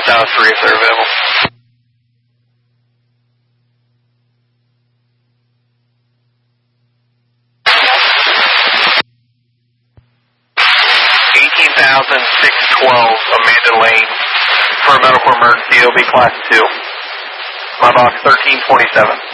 Tower 3 if they're available. Amanda Lane for a medical emergency, OB Class 2. My box 1327.